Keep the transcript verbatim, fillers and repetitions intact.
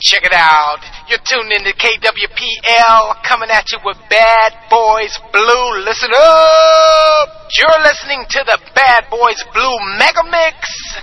Check it out. You're tuned into K W P L, coming at you with Bad Boys Blue. Listen up. You're listening to the Bad Boys Blue Mega Mix.